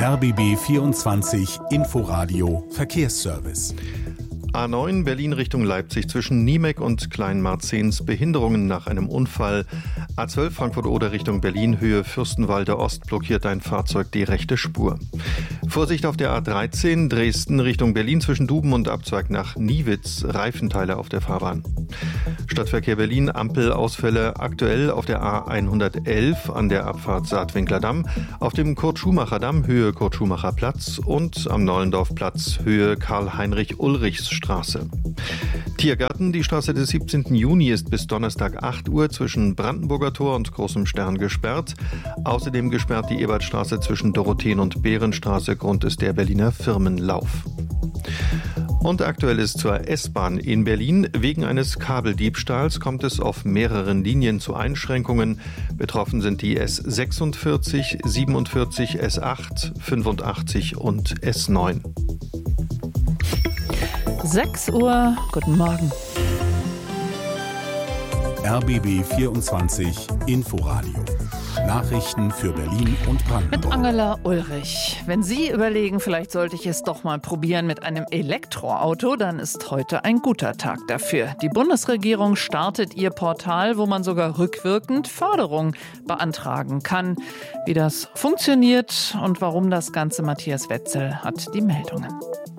RBB 24 Inforadio Verkehrsservice. A9 Berlin Richtung Leipzig zwischen Niemek und Kleinmarzens Behinderungen nach einem Unfall. A12 Frankfurt-Oder Richtung Berlin Höhe Fürstenwalde Ost blockiert ein Fahrzeug die rechte Spur. Vorsicht auf der A13 Dresden Richtung Berlin zwischen Duben und Abzweig nach Niewitz, Reifenteile auf der Fahrbahn. Stadtverkehr Berlin, Ampelausfälle aktuell auf der A111 an der Abfahrt Saatwinkler Damm, auf dem Kurt-Schumacher-Damm Höhe Kurt-Schumacher-Platz und am Nollendorf-Platz Höhe Karl-Heinrich-Ulrichs-Straße. Tiergarten, die Straße des 17. Juni ist bis Donnerstag 8 Uhr zwischen Brandenburger Tor und Großem Stern gesperrt. Außerdem gesperrt die Ebertstraße zwischen Dorotheen- und Behrenstraße, Grund ist der Berliner Firmenlauf. Und aktuell ist zur S-Bahn in Berlin. Wegen eines Kabeldiebstahls kommt es auf mehreren Linien zu Einschränkungen. Betroffen sind die S46, 47, S8, 85 und S9. 6 Uhr, guten Morgen. RBB 24 Inforadio. Nachrichten für Berlin und Brandenburg. Mit Angela Ulrich. Wenn Sie überlegen, vielleicht sollte ich es doch mal probieren mit einem Elektroauto, dann ist heute ein guter Tag dafür. Die Bundesregierung startet ihr Portal, wo man sogar rückwirkend Förderung beantragen kann. Wie das funktioniert und warum das Ganze, Matthias Wetzel hat die Meldungen.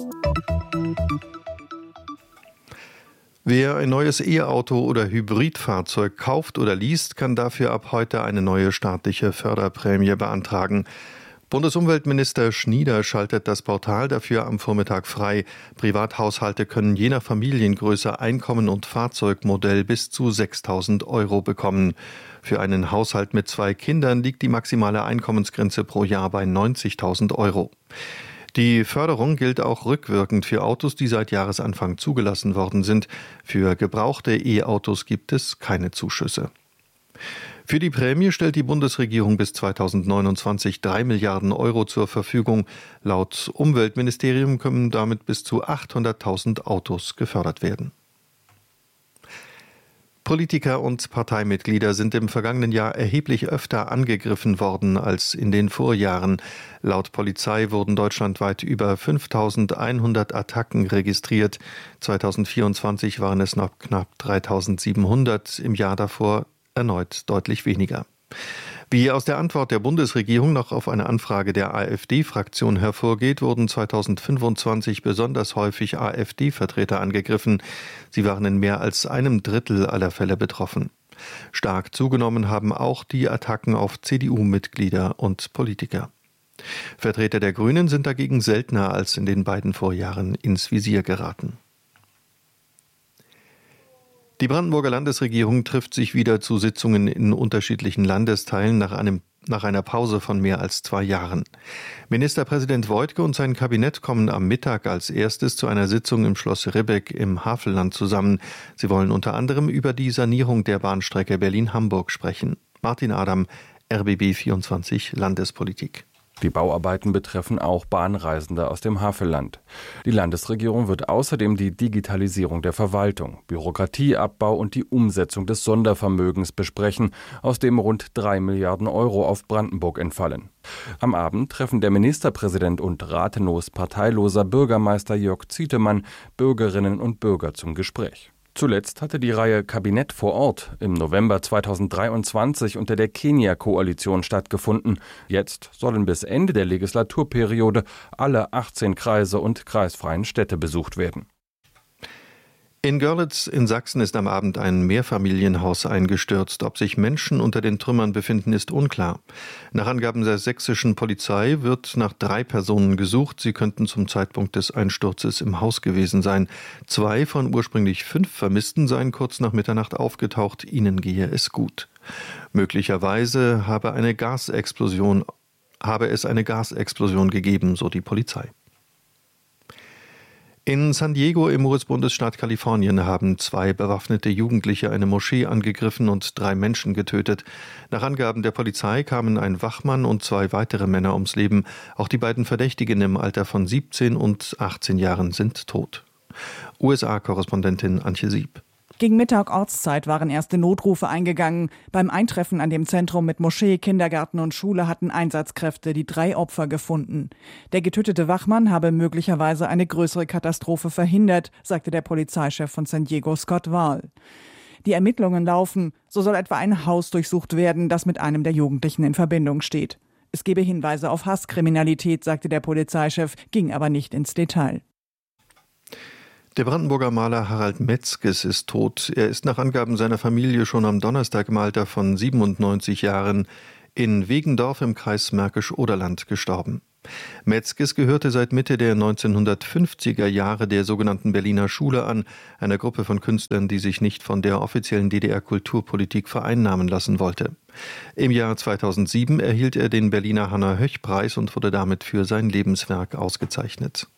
Wer ein neues E-Auto oder Hybridfahrzeug kauft oder least, kann dafür ab heute eine neue staatliche Förderprämie beantragen. Bundesumweltminister Schnieder schaltet das Portal dafür am Vormittag frei. Privathaushalte können je nach Familiengröße, Einkommen und Fahrzeugmodell bis zu 6.000 € bekommen. Für einen Haushalt mit 2 Kindern liegt die maximale Einkommensgrenze pro Jahr bei 90.000 €. Die Förderung gilt auch rückwirkend für Autos, die seit Jahresanfang zugelassen worden sind. Für gebrauchte E-Autos gibt es keine Zuschüsse. Für die Prämie stellt die Bundesregierung bis 2029 3 Milliarden € zur Verfügung. Laut Umweltministerium können damit bis zu 800.000 Autos gefördert werden. Politiker und Parteimitglieder sind im vergangenen Jahr erheblich öfter angegriffen worden als in den Vorjahren. Laut Polizei wurden deutschlandweit über 5.100 Attacken registriert. 2024 waren es noch knapp 3.700, im Jahr davor erneut deutlich weniger. Wie aus der Antwort der Bundesregierung noch auf eine Anfrage der AfD-Fraktion hervorgeht, wurden 2025 besonders häufig AfD-Vertreter angegriffen. Sie waren in mehr als einem Drittel aller Fälle betroffen. Stark zugenommen haben auch die Attacken auf CDU-Mitglieder und Politiker. Vertreter der Grünen sind dagegen seltener als in den beiden Vorjahren ins Visier geraten. Die Brandenburger Landesregierung trifft sich wieder zu Sitzungen in unterschiedlichen Landesteilen nach einer Pause von mehr als 2 Jahren. Ministerpräsident Woidke und sein Kabinett kommen am Mittag als erstes zu einer Sitzung im Schloss Ribbeck im Havelland zusammen. Sie wollen unter anderem über die Sanierung der Bahnstrecke Berlin-Hamburg sprechen. Martin Adam, RBB 24 Landespolitik. Die Bauarbeiten betreffen auch Bahnreisende aus dem Havelland. Die Landesregierung wird außerdem die Digitalisierung der Verwaltung, Bürokratieabbau und die Umsetzung des Sondervermögens besprechen, aus dem rund 3 Milliarden € auf Brandenburg entfallen. Am Abend treffen der Ministerpräsident und Rathenows parteiloser Bürgermeister Jörg Zietemann Bürgerinnen und Bürger zum Gespräch. Zuletzt hatte die Reihe Kabinett vor Ort im November 2023 unter der Kenia-Koalition stattgefunden. Jetzt sollen bis Ende der Legislaturperiode alle 18 Kreise und kreisfreien Städte besucht werden. In Görlitz in Sachsen ist am Abend ein Mehrfamilienhaus eingestürzt. Ob sich Menschen unter den Trümmern befinden, ist unklar. Nach Angaben der sächsischen Polizei wird nach 3 Personen gesucht. Sie könnten zum Zeitpunkt des Einsturzes im Haus gewesen sein. 2 von ursprünglich 5 Vermissten seien kurz nach Mitternacht aufgetaucht. Ihnen gehe es gut. Möglicherweise habe es eine Gasexplosion gegeben, so die Polizei. In San Diego im US-Bundesstaat Kalifornien haben 2 bewaffnete Jugendliche eine Moschee angegriffen und 3 Menschen getötet. Nach Angaben der Polizei kamen ein Wachmann und 2 weitere Männer ums Leben. Auch die beiden Verdächtigen im Alter von 17 und 18 Jahren sind tot. USA-Korrespondentin Antje Sieb. Gegen Mittag Ortszeit waren erste Notrufe eingegangen. Beim Eintreffen an dem Zentrum mit Moschee, Kindergarten und Schule hatten Einsatzkräfte die 3 Opfer gefunden. Der getötete Wachmann habe möglicherweise eine größere Katastrophe verhindert, sagte der Polizeichef von San Diego, Scott Wahl. Die Ermittlungen laufen. So soll etwa ein Haus durchsucht werden, das mit einem der Jugendlichen in Verbindung steht. Es gebe Hinweise auf Hasskriminalität, sagte der Polizeichef, ging aber nicht ins Detail. Der Brandenburger Maler Harald Metzges ist tot. Er ist nach Angaben seiner Familie schon am Donnerstag im Alter von 97 Jahren in Wegendorf im Kreis Märkisch-Oderland gestorben. Metzges gehörte seit Mitte der 1950er Jahre der sogenannten Berliner Schule an, einer Gruppe von Künstlern, die sich nicht von der offiziellen DDR-Kulturpolitik vereinnahmen lassen wollte. Im Jahr 2007 erhielt er den Berliner Hannah-Höch-Preis und wurde damit für sein Lebenswerk ausgezeichnet.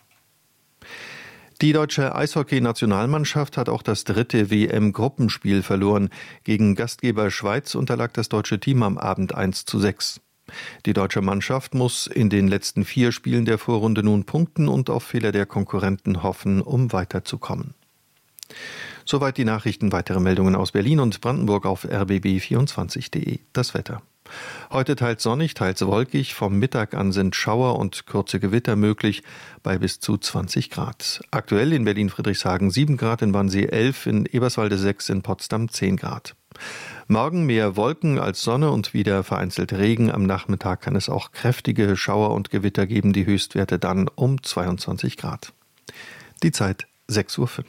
Die deutsche Eishockey-Nationalmannschaft hat auch das 3. WM-Gruppenspiel verloren. Gegen Gastgeber Schweiz unterlag das deutsche Team am Abend 1:6. Die deutsche Mannschaft muss in den letzten 4 Spielen der Vorrunde nun punkten und auf Fehler der Konkurrenten hoffen, um weiterzukommen. Soweit die Nachrichten. Weitere Meldungen aus Berlin und Brandenburg auf rbb24.de. Das Wetter. Heute teils sonnig, teils wolkig. Vom Mittag an sind Schauer und kurze Gewitter möglich bei bis zu 20 Grad. Aktuell in Berlin-Friedrichshagen 7 Grad, in Wannsee 11, in Eberswalde 6, in Potsdam 10 Grad. Morgen mehr Wolken als Sonne und wieder vereinzelt Regen. Am Nachmittag kann es auch kräftige Schauer und Gewitter geben. Die Höchstwerte dann um 22 Grad. Die Zeit 6:05 Uhr.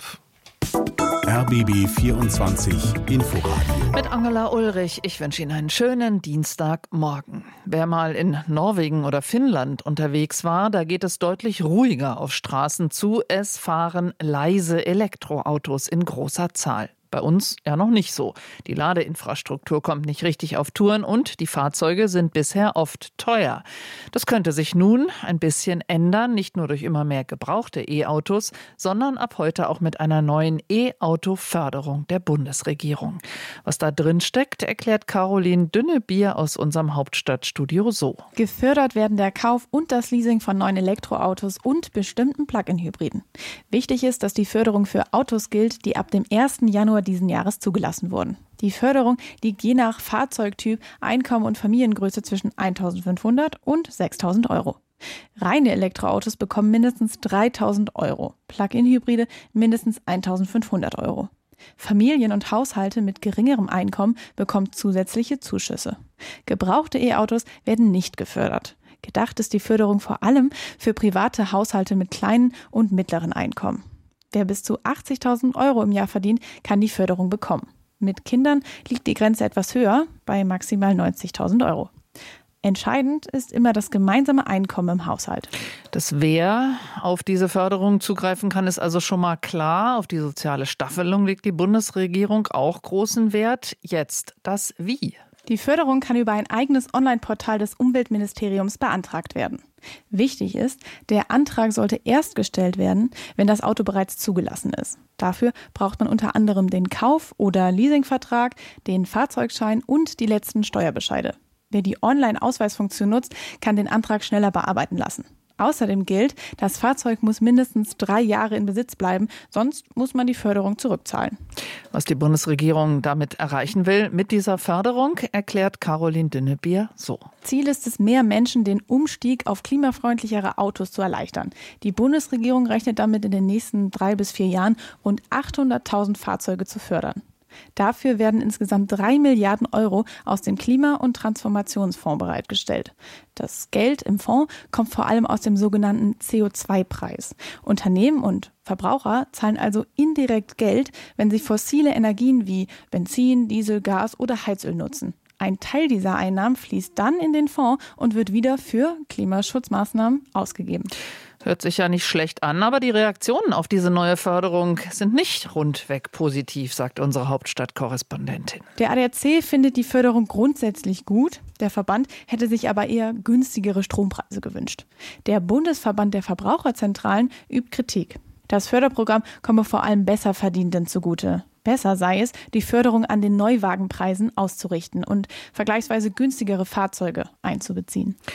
RBB 24 Inforadio. Mit Angela Ulrich. Ich wünsche Ihnen einen schönen Dienstagmorgen. Wer mal in Norwegen oder Finnland unterwegs war, da geht es deutlich ruhiger auf Straßen zu. Es fahren leise Elektroautos in großer Zahl. Bei uns ja noch nicht so. Die Ladeinfrastruktur kommt nicht richtig auf Touren und die Fahrzeuge sind bisher oft teuer. Das könnte sich nun ein bisschen ändern, nicht nur durch immer mehr gebrauchte E-Autos, sondern ab heute auch mit einer neuen E-Auto-Förderung der Bundesregierung. Was da drin steckt, erklärt Caroline Dünnebier aus unserem Hauptstadtstudio so. Gefördert werden der Kauf und das Leasing von neuen Elektroautos und bestimmten Plug-in-Hybriden. Wichtig ist, dass die Förderung für Autos gilt, die ab dem 1. Januar diesen Jahres zugelassen wurden. Die Förderung liegt je nach Fahrzeugtyp, Einkommen und Familiengröße zwischen 1.500 und 6.000 Euro. Reine Elektroautos bekommen mindestens 3.000 Euro, Plug-in-Hybride mindestens 1.500 Euro. Familien und Haushalte mit geringerem Einkommen bekommen zusätzliche Zuschüsse. Gebrauchte E-Autos werden nicht gefördert. Gedacht ist die Förderung vor allem für private Haushalte mit kleinen und mittleren Einkommen. Wer bis zu 80.000 Euro im Jahr verdient, kann die Förderung bekommen. Mit Kindern liegt die Grenze etwas höher, bei maximal 90.000 Euro. Entscheidend ist immer das gemeinsame Einkommen im Haushalt. Dass wer auf diese Förderung zugreifen kann, ist also schon mal klar. Auf die soziale Staffelung legt die Bundesregierung auch großen Wert. Jetzt das Wie. Die Förderung kann über ein eigenes Online-Portal des Umweltministeriums beantragt werden. Wichtig ist, der Antrag sollte erst gestellt werden, wenn das Auto bereits zugelassen ist. Dafür braucht man unter anderem den Kauf- oder Leasingvertrag, den Fahrzeugschein und die letzten Steuerbescheide. Wer die Online-Ausweisfunktion nutzt, kann den Antrag schneller bearbeiten lassen. Außerdem gilt, das Fahrzeug muss mindestens 3 Jahre in Besitz bleiben, sonst muss man die Förderung zurückzahlen. Was die Bundesregierung damit erreichen will, mit dieser Förderung, erklärt Caroline Dünnebier so. Ziel ist es, mehr Menschen den Umstieg auf klimafreundlichere Autos zu erleichtern. Die Bundesregierung rechnet damit in den nächsten 3 bis 4 Jahren rund 800.000 Fahrzeuge zu fördern. Dafür werden insgesamt 3 Milliarden Euro aus dem Klima- und Transformationsfonds bereitgestellt. Das Geld im Fonds kommt vor allem aus dem sogenannten CO2-Preis. Unternehmen und Verbraucher zahlen also indirekt Geld, wenn sie fossile Energien wie Benzin, Diesel, Gas oder Heizöl nutzen. Ein Teil dieser Einnahmen fließt dann in den Fonds und wird wieder für Klimaschutzmaßnahmen ausgegeben. Hört sich ja nicht schlecht an, aber die Reaktionen auf diese neue Förderung sind nicht rundweg positiv, sagt unsere Hauptstadtkorrespondentin. Der ADAC findet die Förderung grundsätzlich gut. Der Verband hätte sich aber eher günstigere Strompreise gewünscht. Der Bundesverband der Verbraucherzentralen übt Kritik. Das Förderprogramm komme vor allem Besserverdienenden zugute. Besser sei es, die Förderung an den Neuwagenpreisen auszurichten und vergleichsweise günstigere Fahrzeuge einzubeziehen.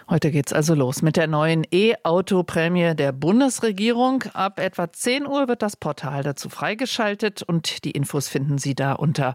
Heute geht's also los mit der neuen E-Auto-Prämie der Bundesregierung. Ab etwa 10 Uhr wird das Portal dazu freigeschaltet und die Infos finden Sie da unter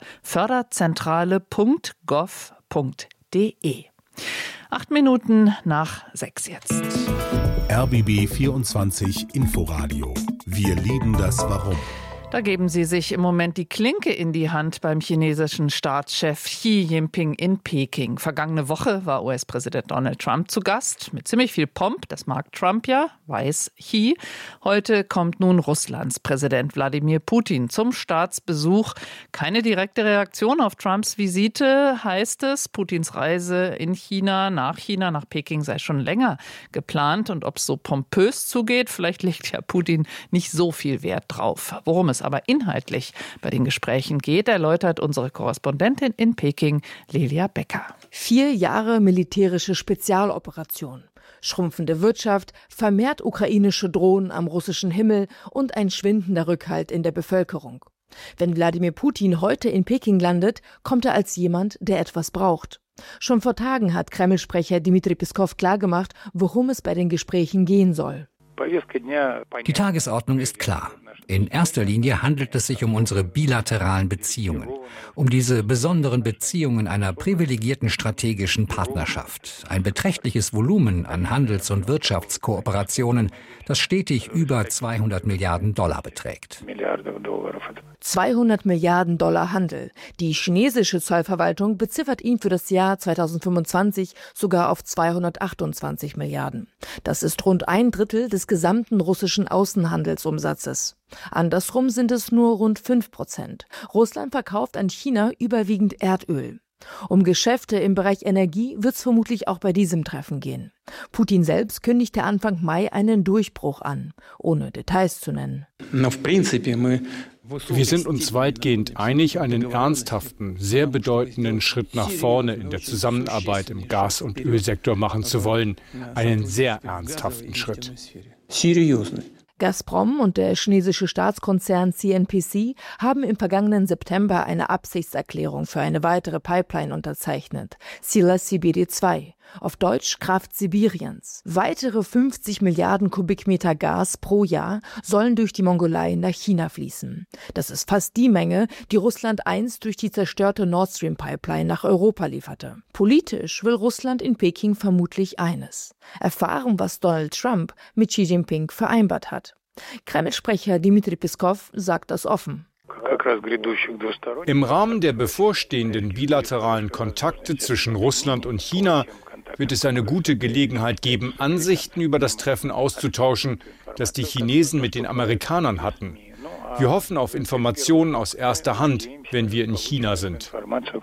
förderzentrale.gov.de. 8 Minuten nach 6 jetzt. RBB 24 Inforadio. Wir lieben das Warum. Da geben sie sich im Moment die Klinke in die Hand beim chinesischen Staatschef Xi Jinping in Peking. Vergangene Woche war US-Präsident Donald Trump zu Gast. Mit ziemlich viel Pomp, das mag Trump ja, weiß Xi. Heute kommt nun Russlands Präsident Wladimir Putin zum Staatsbesuch. Keine direkte Reaktion auf Trumps Visite, heißt es. Putins Reise nach China, nach Peking sei schon länger geplant. Und ob es so pompös zugeht, vielleicht legt ja Putin nicht so viel Wert drauf. Worum es aber inhaltlich bei den Gesprächen geht, erläutert unsere Korrespondentin in Peking, Lelia Becker. 4 Jahre militärische Spezialoperation, schrumpfende Wirtschaft, vermehrt ukrainische Drohnen am russischen Himmel und ein schwindender Rückhalt in der Bevölkerung. Wenn Wladimir Putin heute in Peking landet, kommt er als jemand, der etwas braucht. Schon vor Tagen hat Kreml-Sprecher Dmitri Peskov klargemacht, worum es bei den Gesprächen gehen soll. Die Tagesordnung ist klar. In erster Linie handelt es sich um unsere bilateralen Beziehungen, um diese besonderen Beziehungen einer privilegierten strategischen Partnerschaft. Ein beträchtliches Volumen an Handels- und Wirtschaftskooperationen, das stetig über $200 Milliarden beträgt. 200 Milliarden Dollar Handel. Die chinesische Zollverwaltung beziffert ihn für das Jahr 2025 sogar auf 228 Milliarden. Das ist rund 1/3 des gesamten russischen Außenhandelsumsatzes. Andersrum sind es nur rund 5%. Russland verkauft an China überwiegend Erdöl. Um Geschäfte im Bereich Energie wird es vermutlich auch bei diesem Treffen gehen. Putin selbst kündigte Anfang Mai einen Durchbruch an, ohne Details zu nennen. Wir sind uns weitgehend einig, einen ernsthaften, sehr bedeutenden Schritt nach vorne in der Zusammenarbeit im Gas- und Ölsektor machen zu wollen. Einen sehr ernsthaften Schritt. Gazprom und der chinesische Staatskonzern CNPC haben im vergangenen September eine Absichtserklärung für eine weitere Pipeline unterzeichnet, Sila Sibiri 2, auf Deutsch Kraft Sibiriens. Weitere 50 Milliarden Kubikmeter Gas pro Jahr sollen durch die Mongolei nach China fließen. Das ist fast die Menge, die Russland einst durch die zerstörte Nord Stream Pipeline nach Europa lieferte. Politisch will Russland in Peking vermutlich eines: erfahren, was Donald Trump mit Xi Jinping vereinbart hat. Kreml-Sprecher Dmitri Peskov sagt das offen. Im Rahmen der bevorstehenden bilateralen Kontakte zwischen Russland und China wird es eine gute Gelegenheit geben, Ansichten über das Treffen auszutauschen, das die Chinesen mit den Amerikanern hatten. Wir hoffen auf Informationen aus erster Hand, wenn wir in China sind.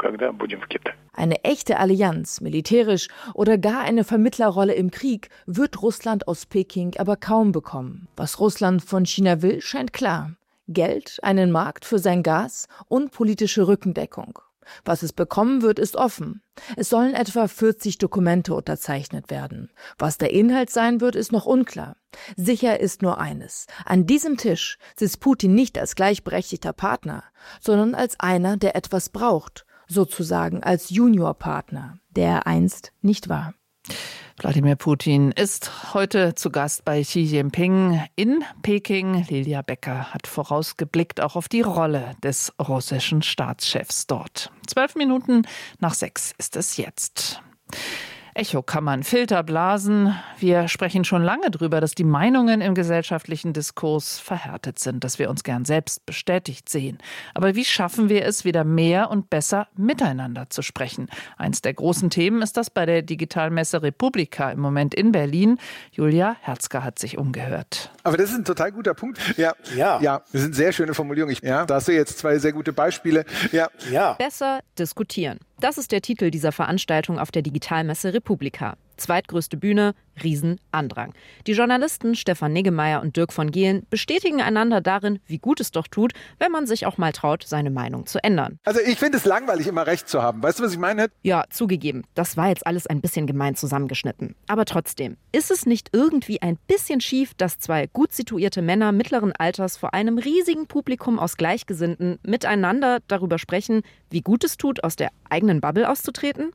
Eine echte Allianz, militärisch oder gar eine Vermittlerrolle im Krieg, wird Russland aus Peking aber kaum bekommen. Was Russland von China will, scheint klar: Geld, einen Markt für sein Gas und politische Rückendeckung. Was es bekommen wird, ist offen. Es sollen etwa 40 Dokumente unterzeichnet werden. Was der Inhalt sein wird, ist noch unklar. Sicher ist nur eines: An diesem Tisch sitzt Putin nicht als gleichberechtigter Partner, sondern als einer, der etwas braucht, sozusagen als Juniorpartner, der er einst nicht war. Wladimir Putin ist heute zu Gast bei Xi Jinping in Peking. Lelia Becker hat vorausgeblickt auch auf die Rolle des russischen Staatschefs dort. 12 Minuten nach 6 ist es jetzt. Echokammern, Filterblasen. Wir sprechen schon lange darüber, dass die Meinungen im gesellschaftlichen Diskurs verhärtet sind, dass wir uns gern selbst bestätigt sehen. Aber wie schaffen wir es, wieder mehr und besser miteinander zu sprechen? Eins der großen Themen ist das bei der Digitalmesse Republika im Moment in Berlin. Julia Herzger hat sich umgehört. Aber das ist ein total guter Punkt. Ja, das sind sehr schöne Formulierungen. Da hast du jetzt 2 sehr gute Beispiele. Ja. Besser diskutieren. Das ist der Titel dieser Veranstaltung auf der Digitalmesse Republika. Zweitgrößte Bühne, Riesenandrang. Die Journalisten Stefan Niggemeier und Dirk von Gehlen bestätigen einander darin, wie gut es doch tut, wenn man sich auch mal traut, seine Meinung zu ändern. Also ich finde es langweilig, immer recht zu haben. Weißt du, was ich meine? Ja, zugegeben. Das war jetzt alles ein bisschen gemein zusammengeschnitten. Aber trotzdem, ist es nicht irgendwie ein bisschen schief, dass 2 gut situierte Männer mittleren Alters vor einem riesigen Publikum aus Gleichgesinnten miteinander darüber sprechen, wie gut es tut, aus der eigenen Bubble auszutreten?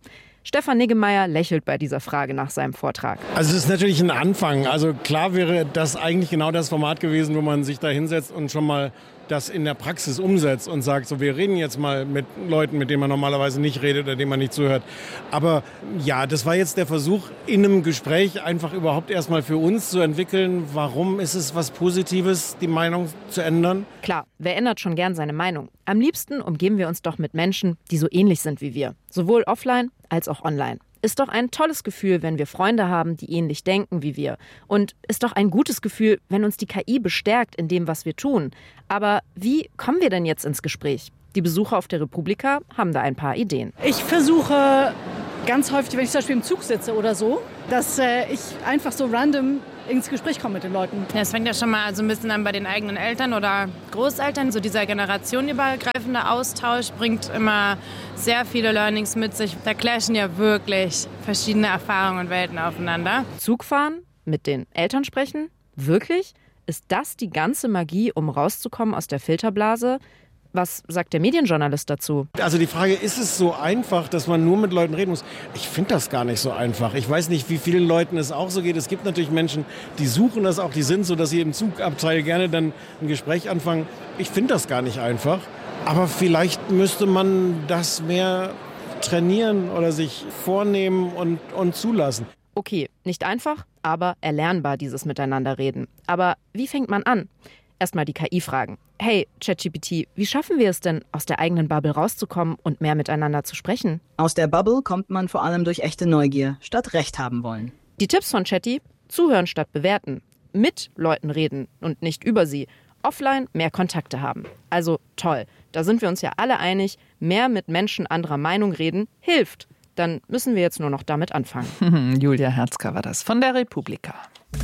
Stefan Niggemeier lächelt bei dieser Frage nach seinem Vortrag. Also es ist natürlich ein Anfang. Also klar wäre das eigentlich genau das Format gewesen, wo man sich da hinsetzt und schon mal das in der Praxis umsetzt und sagt, so, wir reden jetzt mal mit Leuten, mit denen man normalerweise nicht redet oder denen man nicht zuhört. Aber ja, das war jetzt der Versuch, in einem Gespräch einfach überhaupt erstmal für uns zu entwickeln, warum ist es was Positives, die Meinung zu ändern? Klar, wer ändert schon gern seine Meinung? Am liebsten umgeben wir uns doch mit Menschen, die so ähnlich sind wie wir. Sowohl offline als auch online. Ist doch ein tolles Gefühl, wenn wir Freunde haben, die ähnlich denken wie wir. Und ist doch ein gutes Gefühl, wenn uns die KI bestärkt in dem, was wir tun. Aber wie kommen wir denn jetzt ins Gespräch? Die Besucher auf der Republika haben da ein paar Ideen. Ich versuche ganz häufig, wenn ich zum Beispiel im Zug sitze oder so, dass ich einfach so random ins Gespräch komme mit den Leuten. Ja, es fängt ja schon mal so ein bisschen an bei den eigenen Eltern oder Großeltern. So dieser generationenübergreifende Austausch bringt immer sehr viele Learnings mit sich. Da clashen ja wirklich verschiedene Erfahrungen und Welten aufeinander. Zugfahren? Mit den Eltern sprechen? Wirklich? Ist das die ganze Magie, um rauszukommen aus der Filterblase? Was sagt der Medienjournalist dazu? Also die Frage, ist es so einfach, dass man nur mit Leuten reden muss? Ich finde das gar nicht so einfach. Ich weiß nicht, wie vielen Leuten es auch so geht. Es gibt natürlich Menschen, die suchen das auch, die sind so, dass sie im Zugabteil gerne dann ein Gespräch anfangen. Ich finde das gar nicht einfach. Aber vielleicht müsste man das mehr trainieren oder sich vornehmen und zulassen. Okay, nicht einfach, aber erlernbar, dieses Miteinanderreden. Aber wie fängt man an? Erstmal die KI fragen. Hey, ChatGPT, wie schaffen wir es denn, aus der eigenen Bubble rauszukommen und mehr miteinander zu sprechen? Aus der Bubble kommt man vor allem durch echte Neugier, statt Recht haben wollen. Die Tipps von Chatty: zuhören statt bewerten. Mit Leuten reden und nicht über sie. Offline mehr Kontakte haben. Also toll, da sind wir uns ja alle einig, mehr mit Menschen anderer Meinung reden hilft. Dann müssen wir jetzt nur noch damit anfangen. Julia Herzka war das von der Republika.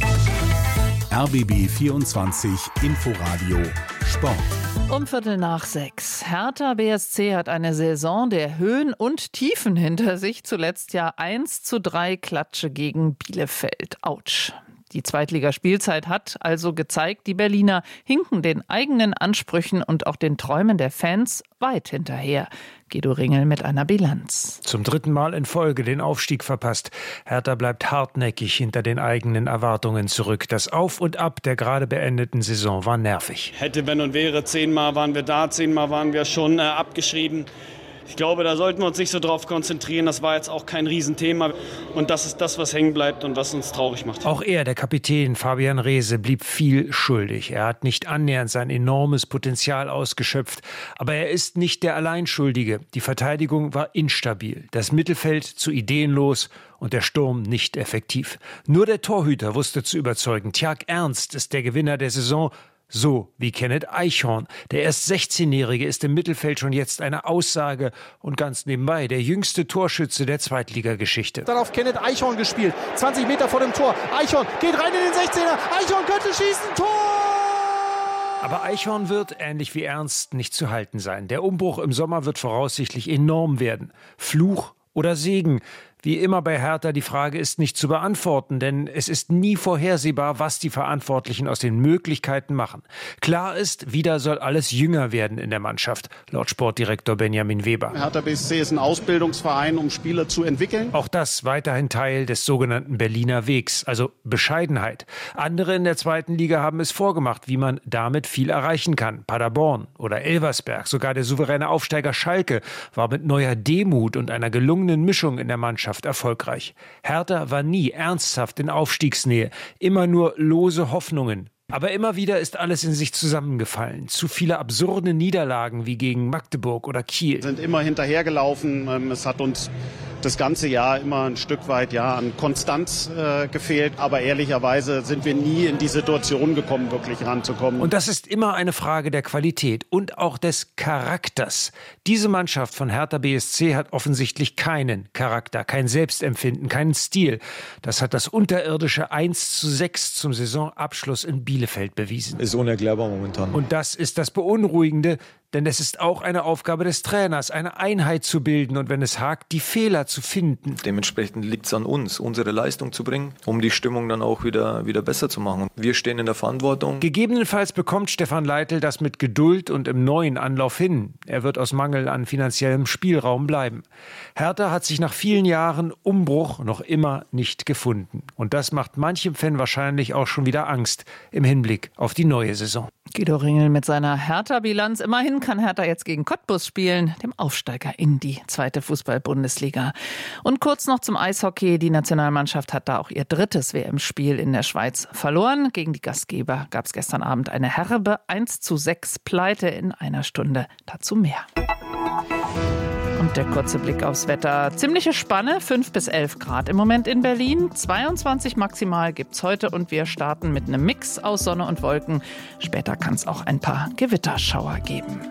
RBB 24 Inforadio Sport. Um 5:45. Hertha BSC hat eine Saison der Höhen und Tiefen hinter sich. Zuletzt ja 1:3 Klatsche gegen Bielefeld. Autsch. Die Zweitligaspielzeit hat also gezeigt, die Berliner hinken den eigenen Ansprüchen und auch den Träumen der Fans weit hinterher. Guido Ringel mit einer Bilanz. Zum 3. Mal in Folge den Aufstieg verpasst. Hertha bleibt hartnäckig hinter den eigenen Erwartungen zurück. Das Auf und Ab der gerade beendeten Saison war nervig. Hätte, wenn und wäre, 10-mal waren wir da, 10-mal waren wir schon abgeschrieben. Ich glaube, da sollten wir uns nicht so drauf konzentrieren. Das war jetzt auch kein Riesenthema. Und das ist das, was hängen bleibt und was uns traurig macht. Auch er, der Kapitän Fabian Reese, blieb viel schuldig. Er hat nicht annähernd sein enormes Potenzial ausgeschöpft. Aber er ist nicht der Alleinschuldige. Die Verteidigung war instabil. Das Mittelfeld zu ideenlos und der Sturm nicht effektiv. Nur der Torhüter wusste zu überzeugen. Tjark Ernst ist der Gewinner der Saison. So wie Kenneth Eichhorn. Der erst 16-Jährige ist im Mittelfeld schon jetzt eine Aussage und ganz nebenbei der jüngste Torschütze der Zweitligageschichte. Dann auf Kenneth Eichhorn gespielt. 20 Meter vor dem Tor. Eichhorn geht rein in den 16er. Eichhorn könnte schießen. Tor! Aber Eichhorn wird, ähnlich wie Ernst, nicht zu halten sein. Der Umbruch im Sommer wird voraussichtlich enorm werden. Fluch oder Segen? Wie immer bei Hertha, die Frage ist nicht zu beantworten, denn es ist nie vorhersehbar, was die Verantwortlichen aus den Möglichkeiten machen. Klar ist, wieder soll alles jünger werden in der Mannschaft, laut Sportdirektor Benjamin Weber. Hertha BSC ist ein Ausbildungsverein, um Spieler zu entwickeln. Auch das weiterhin Teil des sogenannten Berliner Wegs, also Bescheidenheit. Andere in der zweiten Liga haben es vorgemacht, wie man damit viel erreichen kann. Paderborn oder Elversberg, sogar der souveräne Aufsteiger Schalke war mit neuer Demut und einer gelungenen Mischung in der Mannschaft erfolgreich. Hertha war nie ernsthaft in Aufstiegsnähe, immer nur lose Hoffnungen. Aber immer wieder ist alles in sich zusammengefallen. Zu viele absurde Niederlagen wie gegen Magdeburg oder Kiel. Wir sind immer hinterhergelaufen. Es hat uns das ganze Jahr immer ein Stück weit an Konstanz gefehlt. Aber ehrlicherweise sind wir nie in die Situation gekommen, wirklich ranzukommen. Und das ist immer eine Frage der Qualität und auch des Charakters. Diese Mannschaft von Hertha BSC hat offensichtlich keinen Charakter, kein Selbstempfinden, keinen Stil. Das hat das unterirdische 1:6 zum Saisonabschluss in Bielefeld bewiesen. Ist unerklärbar momentan. Und das ist das Beunruhigende. Denn es ist auch eine Aufgabe des Trainers, eine Einheit zu bilden und wenn es hakt, die Fehler zu finden. Dementsprechend liegt es an uns, unsere Leistung zu bringen, um die Stimmung dann auch wieder besser zu machen. Wir stehen in der Verantwortung. Gegebenenfalls bekommt Stefan Leitl das mit Geduld und im neuen Anlauf hin. Er wird aus Mangel an finanziellem Spielraum bleiben. Hertha hat sich nach vielen Jahren Umbruch noch immer nicht gefunden. Und das macht manchem Fan wahrscheinlich auch schon wieder Angst im Hinblick auf die neue Saison. Guido Ringel mit seiner Hertha-Bilanz. Immerhin kann Hertha jetzt gegen Cottbus spielen, dem Aufsteiger in die 2. Fußball-Bundesliga. Und kurz noch zum Eishockey. Die Nationalmannschaft hat da auch ihr 3. WM-Spiel in der Schweiz verloren. Gegen die Gastgeber gab es gestern Abend eine herbe 1:6 Pleite in einer Stunde. Dazu mehr. Und der kurze Blick aufs Wetter. Ziemliche Spanne, 5 bis 11 Grad im Moment in Berlin. 22 maximal gibt's heute und wir starten mit einem Mix aus Sonne und Wolken. Später kann es auch ein paar Gewitterschauer geben.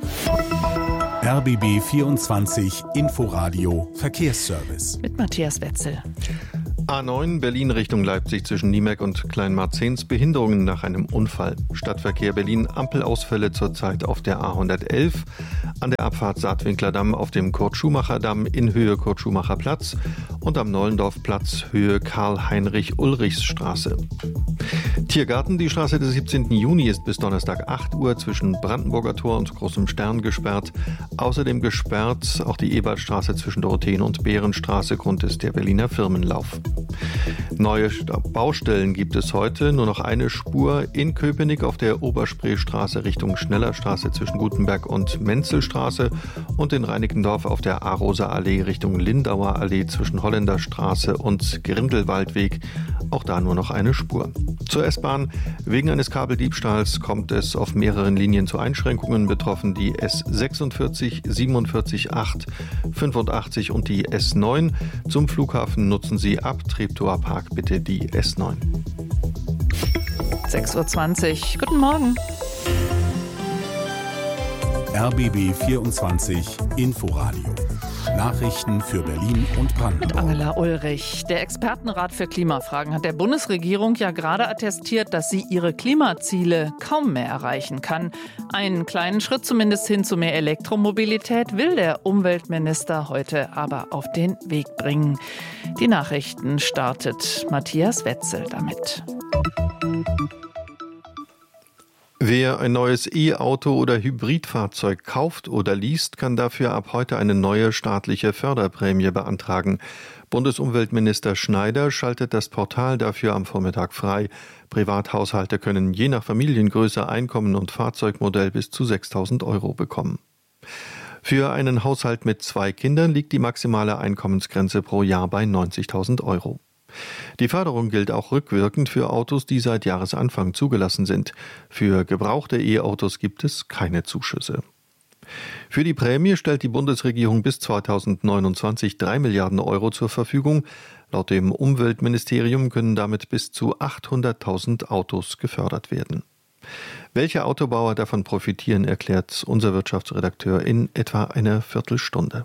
RBB 24 Inforadio Verkehrsservice. Mit Matthias Wetzel. A9 Berlin Richtung Leipzig zwischen Niemek und Kleinmarzens. Behinderungen nach einem Unfall. Stadtverkehr Berlin, Ampelausfälle zurzeit auf der A111. An der Abfahrt Saatwinkler-Damm auf dem Kurt-Schumacher-Damm in Höhe Kurt-Schumacher-Platz und am Nollendorf-Platz Höhe Karl-Heinrich-Ulrichs-Straße. Tiergarten, die Straße des 17. Juni ist bis Donnerstag 8 Uhr zwischen Brandenburger Tor und Großem Stern gesperrt. Außerdem gesperrt auch die Ebertstraße zwischen Dorotheen und Behrenstraße. Grund ist der Berliner Firmenlauf. Neue Baustellen gibt es heute. Nur noch eine Spur in Köpenick auf der Oberspreestraße Richtung Schnellerstraße zwischen Gutenberg und Menzelstraße und in Reinickendorf auf der Aroser Allee Richtung Lindauer Allee zwischen Holländerstraße und Grindelwaldweg. Auch da nur noch eine Spur. Zur S-Bahn. Wegen eines Kabeldiebstahls kommt es auf mehreren Linien zu Einschränkungen. Betroffen die S46, 47, 8, 85 und die S9. Zum Flughafen nutzen Sie ab Treptower Park bitte die S9. 6:20 Uhr. Guten Morgen. RBB 24 Inforadio. Nachrichten für Berlin und Brandenburg. Mit Angela Ulrich. Der Expertenrat für Klimafragen hat der Bundesregierung ja gerade attestiert, dass sie ihre Klimaziele kaum mehr erreichen kann. Einen kleinen Schritt zumindest hin zu mehr Elektromobilität will der Umweltminister heute aber auf den Weg bringen. Die Nachrichten startet Matthias Wetzel damit. Wer ein neues E-Auto oder Hybridfahrzeug kauft oder least, kann dafür ab heute eine neue staatliche Förderprämie beantragen. Bundesumweltminister Schneider schaltet das Portal dafür am Vormittag frei. Privathaushalte können je nach Familiengröße, Einkommen und Fahrzeugmodell bis zu 6.000 € bekommen. Für einen Haushalt mit 2 Kindern liegt die maximale Einkommensgrenze pro Jahr bei 90.000 €. Die Förderung gilt auch rückwirkend für Autos, die seit Jahresanfang zugelassen sind. Für gebrauchte E-Autos gibt es keine Zuschüsse. Für die Prämie stellt die Bundesregierung bis 2029 3 Milliarden € zur Verfügung. Laut dem Umweltministerium können damit bis zu 800.000 Autos gefördert werden. Welche Autobauer davon profitieren, erklärt unser Wirtschaftsredakteur in etwa einer Viertelstunde.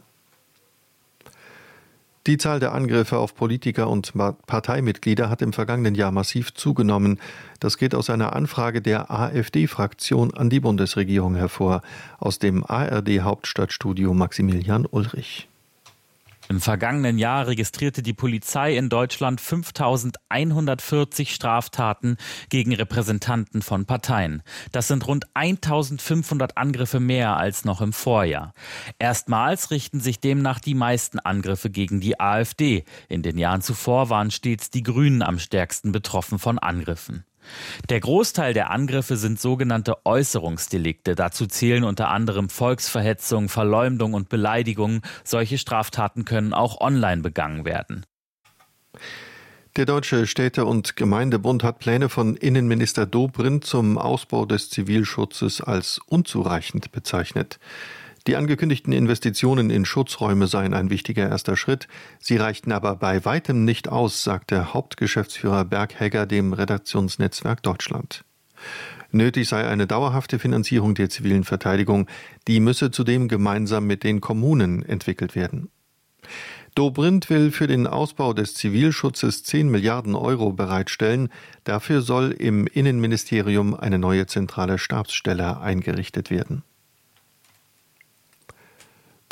Die Zahl der Angriffe auf Politiker und Parteimitglieder hat im vergangenen Jahr massiv zugenommen. Das geht aus einer Anfrage der AfD-Fraktion an die Bundesregierung hervor. Aus dem ARD-Hauptstadtstudio Maximilian Ulrich. Im vergangenen Jahr registrierte die Polizei in Deutschland 5.140 Straftaten gegen Repräsentanten von Parteien. Das sind rund 1.500 Angriffe mehr als noch im Vorjahr. Erstmals richten sich demnach die meisten Angriffe gegen die AfD. In den Jahren zuvor waren stets die Grünen am stärksten betroffen von Angriffen. Der Großteil der Angriffe sind sogenannte Äußerungsdelikte. Dazu zählen unter anderem Volksverhetzung, Verleumdung und Beleidigung. Solche Straftaten können auch online begangen werden. Der Deutsche Städte- und Gemeindebund hat Pläne von Innenminister Dobrindt zum Ausbau des Zivilschutzes als unzureichend bezeichnet. Die angekündigten Investitionen in Schutzräume seien ein wichtiger erster Schritt. Sie reichten aber bei weitem nicht aus, sagte Hauptgeschäftsführer Berg Hegger dem Redaktionsnetzwerk Deutschland. Nötig sei eine dauerhafte Finanzierung der zivilen Verteidigung. Die müsse zudem gemeinsam mit den Kommunen entwickelt werden. Dobrindt will für den Ausbau des Zivilschutzes 10 Milliarden € bereitstellen. Dafür soll im Innenministerium eine neue zentrale Stabsstelle eingerichtet werden.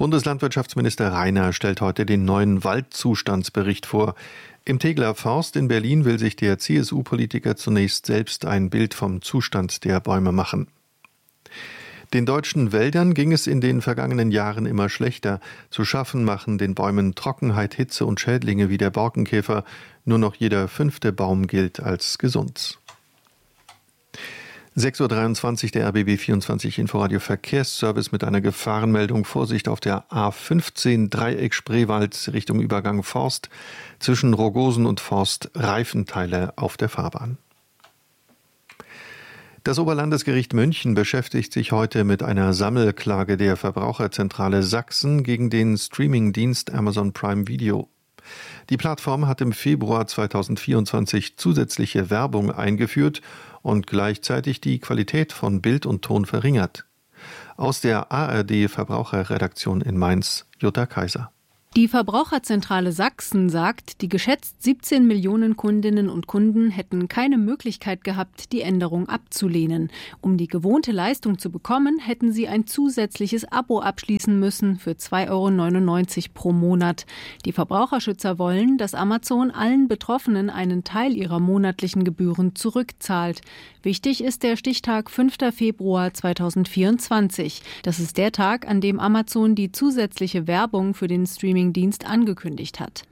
Bundeslandwirtschaftsminister Reiner stellt heute den neuen Waldzustandsbericht vor. Im Tegeler Forst in Berlin will sich der CSU-Politiker zunächst selbst ein Bild vom Zustand der Bäume machen. Den deutschen Wäldern ging es in den vergangenen Jahren immer schlechter. Zu schaffen machen den Bäumen Trockenheit, Hitze und Schädlinge wie der Borkenkäfer. Nur noch jeder 5. Baum gilt als gesund. 6.23 Uhr, der RBB 24 Inforadio Verkehrsservice mit einer Gefahrenmeldung. Vorsicht auf der A15 Dreieck Spreewald Richtung Übergang Forst. Zwischen Rogosen und Forst Reifenteile auf der Fahrbahn. Das Oberlandesgericht München beschäftigt sich heute mit einer Sammelklage der Verbraucherzentrale Sachsen gegen den Streamingdienst Amazon Prime Video. Die Plattform hat im Februar 2024 zusätzliche Werbung eingeführt und gleichzeitig die Qualität von Bild und Ton verringert. Aus der ARD-Verbraucherredaktion in Mainz, Jutta Kaiser. Die Verbraucherzentrale Sachsen sagt, die geschätzt 17 Millionen Kundinnen und Kunden hätten keine Möglichkeit gehabt, die Änderung abzulehnen. Um die gewohnte Leistung zu bekommen, hätten sie ein zusätzliches Abo abschließen müssen für 2,99 € pro Monat. Die Verbraucherschützer wollen, dass Amazon allen Betroffenen einen Teil ihrer monatlichen Gebühren zurückzahlt. Wichtig ist der Stichtag 5. Februar 2024. Das ist der Tag, an dem Amazon die zusätzliche Werbung für den Streamingdienst angekündigt hat.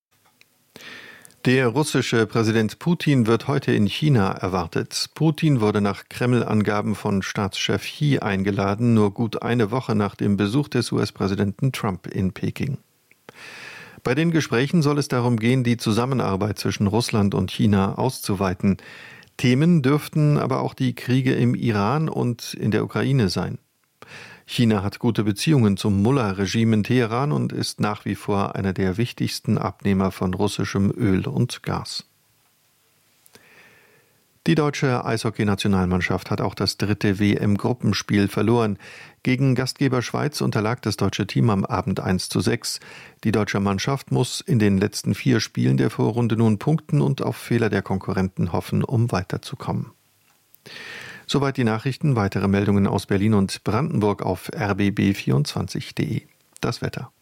Der russische Präsident Putin wird heute in China erwartet. Putin wurde nach Kreml-Angaben von Staatschef Xi eingeladen, nur gut eine Woche nach dem Besuch des US-Präsidenten Trump in Peking. Bei den Gesprächen soll es darum gehen, die Zusammenarbeit zwischen Russland und China auszuweiten. Themen dürften aber auch die Kriege im Iran und in der Ukraine sein. China hat gute Beziehungen zum Mullah-Regime in Teheran und ist nach wie vor einer der wichtigsten Abnehmer von russischem Öl und Gas. Die deutsche Eishockey-Nationalmannschaft hat auch das 3. WM-Gruppenspiel verloren. Gegen Gastgeber Schweiz unterlag das deutsche Team am Abend 1:6. Die deutsche Mannschaft muss in den letzten 4 Spielen der Vorrunde nun punkten und auf Fehler der Konkurrenten hoffen, um weiterzukommen. Soweit die Nachrichten. Weitere Meldungen aus Berlin und Brandenburg auf rbb24.de. Das Wetter.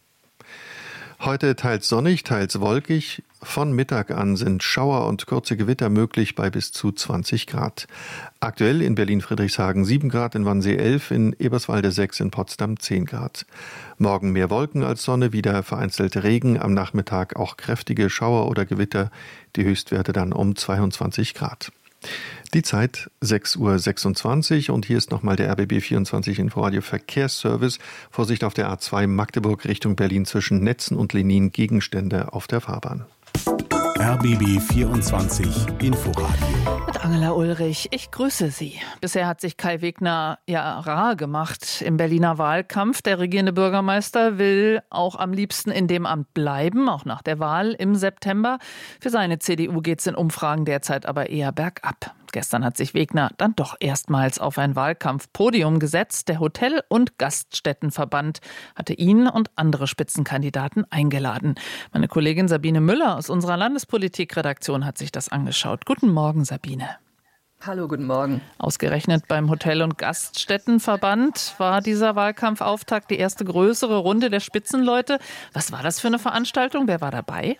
Heute teils sonnig, teils wolkig. Von Mittag an sind Schauer und kurze Gewitter möglich bei bis zu 20 Grad. Aktuell in Berlin-Friedrichshagen 7 Grad, in Wannsee 11, in Eberswalde 6, in Potsdam 10 Grad. Morgen mehr Wolken als Sonne, wieder vereinzelt Regen, am Nachmittag auch kräftige Schauer oder Gewitter, die Höchstwerte dann um 22 Grad. Die Zeit 6.26 Uhr und hier ist nochmal der RBB 24 Inforadio Verkehrsservice. Vorsicht auf der A2 Magdeburg Richtung Berlin zwischen Netzen und Lenin, Gegenstände auf der Fahrbahn. RBB 24 Inforadio. Mit Angela Ulrich, ich grüße Sie. Bisher hat sich Kai Wegner rar gemacht im Berliner Wahlkampf. Der regierende Bürgermeister will auch am liebsten in dem Amt bleiben, auch nach der Wahl im September. Für seine CDU geht es in Umfragen derzeit aber eher bergab. Gestern hat sich Wegner dann doch erstmals auf ein Wahlkampfpodium gesetzt. Der Hotel- und Gaststättenverband hatte ihn und andere Spitzenkandidaten eingeladen. Meine Kollegin Sabine Müller aus unserer Landespolitikredaktion hat sich das angeschaut. Guten Morgen, Sabine. Hallo, guten Morgen. Ausgerechnet beim Hotel- und Gaststättenverband war dieser Wahlkampfauftakt die erste größere Runde der Spitzenleute. Was war das für eine Veranstaltung? Wer war dabei?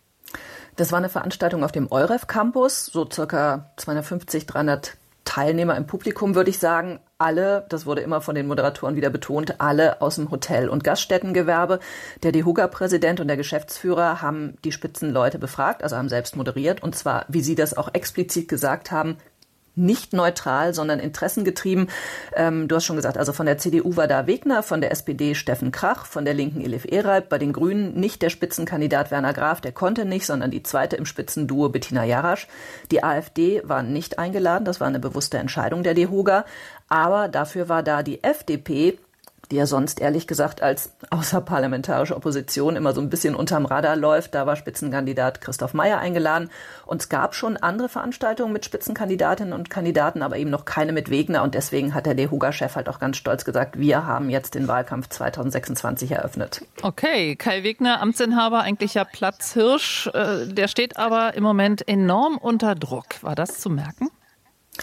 Das war eine Veranstaltung auf dem EUREF Campus, so circa 250, 300 Teilnehmer im Publikum, würde ich sagen. Alle, das wurde immer von den Moderatoren wieder betont, alle aus dem Hotel- und Gaststättengewerbe. Der DEHOGA-Präsident und der Geschäftsführer haben die Spitzenleute befragt, also haben selbst moderiert. Und zwar, wie sie das auch explizit gesagt haben, nicht neutral, sondern interessengetrieben. Du hast schon gesagt, also von der CDU war da Wegner, von der SPD Steffen Krach, von der Linken Elif Eralp, bei den Grünen nicht der Spitzenkandidat Werner Graf, der konnte nicht, sondern die zweite im Spitzenduo Bettina Jarasch. Die AfD war nicht eingeladen, das war eine bewusste Entscheidung der DEHOGA, aber dafür war da die FDP, die ja sonst ehrlich gesagt als außerparlamentarische Opposition immer so ein bisschen unterm Radar läuft. Da war Spitzenkandidat Christoph Mayer eingeladen. Und es gab schon andere Veranstaltungen mit Spitzenkandidatinnen und Kandidaten, aber eben noch keine mit Wegner. Und deswegen hat der DEHOGA-Chef halt auch ganz stolz gesagt, wir haben jetzt den Wahlkampf 2026 eröffnet. Okay, Kai Wegner, Amtsinhaber, eigentlich ja Platzhirsch. Der steht aber im Moment enorm unter Druck. War das zu merken?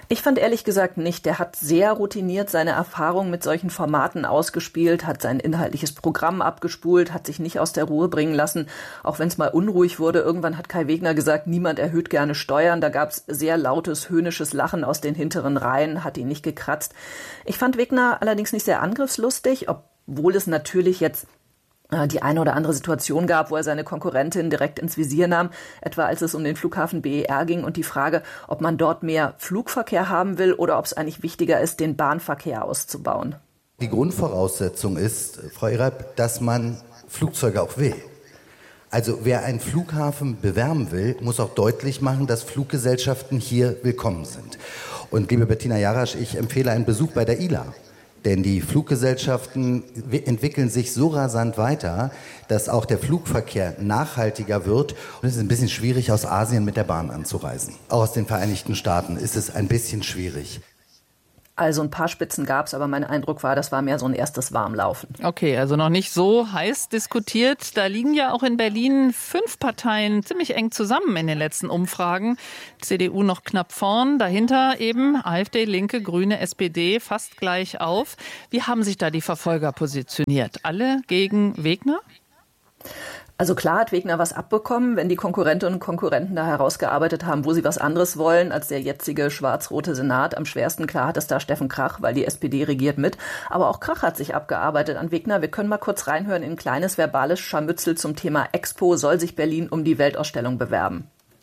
Ich fand ehrlich gesagt nicht. Der hat sehr routiniert seine Erfahrung mit solchen Formaten ausgespielt, hat sein inhaltliches Programm abgespult, hat sich nicht aus der Ruhe bringen lassen, auch wenn es mal unruhig wurde. Irgendwann hat Kai Wegner gesagt, niemand erhöht gerne Steuern. Da gab es sehr lautes, höhnisches Lachen aus den hinteren Reihen, hat ihn nicht gekratzt. Ich fand Wegner allerdings nicht sehr angriffslustig, obwohl es natürlich jetzt die eine oder andere Situation gab, wo er seine Konkurrentin direkt ins Visier nahm, etwa als es um den Flughafen BER ging und die Frage, ob man dort mehr Flugverkehr haben will oder ob es eigentlich wichtiger ist, den Bahnverkehr auszubauen. Die Grundvoraussetzung ist, Frau Ireib, dass man Flugzeuge auch will. Also wer einen Flughafen bewerben will, muss auch deutlich machen, dass Fluggesellschaften hier willkommen sind. Und liebe Bettina Jarasch, ich empfehle einen Besuch bei der ILA. Denn die Fluggesellschaften entwickeln sich so rasant weiter, dass auch der Flugverkehr nachhaltiger wird. Und es ist ein bisschen schwierig, aus Asien mit der Bahn anzureisen. Auch aus den Vereinigten Staaten ist es ein bisschen schwierig. Also ein paar Spitzen gab es, aber mein Eindruck war, das war mehr so ein erstes Warmlaufen. Okay, also noch nicht so heiß diskutiert. Da liegen ja auch in Berlin 5 Parteien ziemlich eng zusammen in den letzten Umfragen. CDU noch knapp vorn, dahinter eben AfD, Linke, Grüne, SPD fast gleich auf. Wie haben sich da die Verfolger positioniert? Alle gegen Wegner? Also klar hat Wegner was abbekommen, wenn die Konkurrentinnen und Konkurrenten da herausgearbeitet haben, wo sie was anderes wollen als der jetzige schwarz-rote Senat. Am schwersten klar hat es da Steffen Krach, weil die SPD regiert mit. Aber auch Krach hat sich abgearbeitet an Wegner. Wir können mal kurz reinhören in ein kleines verbales Scharmützel zum Thema Expo. Soll sich Berlin um die Weltausstellung bewerben?